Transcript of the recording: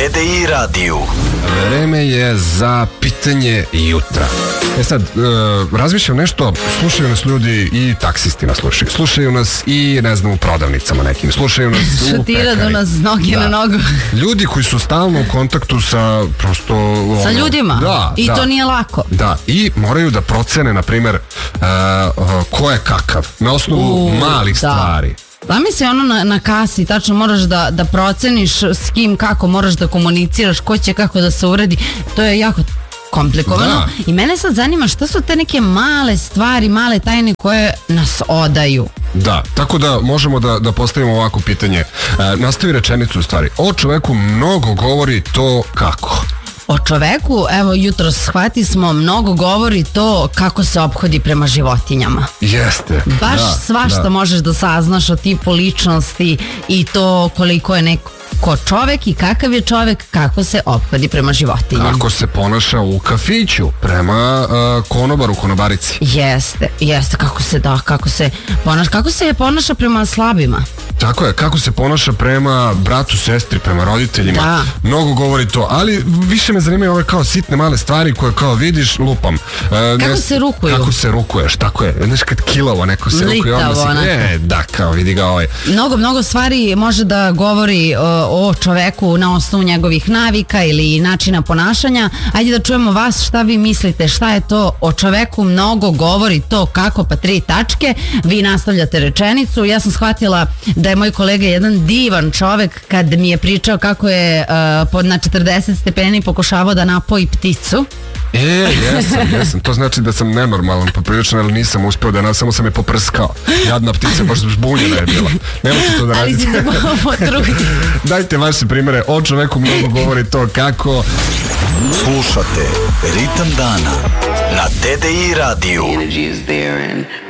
TDI radiju. Vreme je za pitanje jutra. Sad, razmišljam nešto, slušaju nas ljudi i taksisti nas slušaju. Slušaju nas i, ne znam, u prodavnicama nekim. Slušaju nas u pekari. Šutira do nas noge na nogu. Ljudi koji su stalno u kontaktu sa prosto... Sa ljudima. Da, I to nije lako. Da, i moraju da procene, na primjer, ko je kakav. Na osnovu malih stvari. Zamisli ono na kasi, tačno moraš da proceniš s kim, kako moraš da komuniciraš, ko će kako da se uredi. To je jako komplikovano. Da. I mene sad zanima šta su te neke male stvari, male tajne koje nas odaju. Da, tako da možemo da postavimo ovako pitanje. Nastavi rečenicu u stvari. O čoveku mnogo govori to kako. O čoveku, evo jutro shvati smo, mnogo govori to kako se ophodi prema životinjama. Jeste. Baš svašta možeš da saznaš o tipu ličnosti i to koliko je neko čovek i kakav je čovek, kako se ophodi prema životinjama. Kako se ponaša u kafiću prema konobaru, konobarici. Jeste, kako se ponaša prema slabima. Tako je, kako se ponaša prema bratu, sestri, prema roditeljima. Da. Mnogo govori to, ali više me zanimaju ove kao sitne male stvari koje kao vidiš, lupam. Kako se rukuju? Kako se rukuješ, tako je. Znaš kad kilavo neko se rukuje, onda si, da, kao vidi ga ovaj. Mnogo stvari može da govori o čoveku na osnovu njegovih navika ili načina ponašanja. Ajde da čujemo vas, šta vi mislite, šta je to o čoveku mnogo govori to kako, pa 3 tačke. Vi nastavljate rečenicu. Ja sam shvatila da je moj kolega jedan divan čovek kad mi je pričao kako je na 40 stepeni pokušavao da napoji pticu. Jesam. To znači da sam nenormalan poprilično, ali nisam uspeo samo sam je poprskao. Jadna ptica, baš zbunjena je bila. Nemojte to da radite. Ali si se potruditi. Dajte vaše primere, o čoveku mnogo govori to kako. Slušate Ritam dana na TDI radiju. The energy is there and